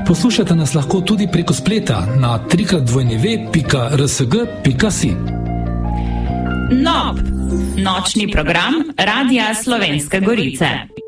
Poslušate nas lahko tudi preko spleta na www.rsg.si. NOB, nočni program Radia Slovenske Gorice.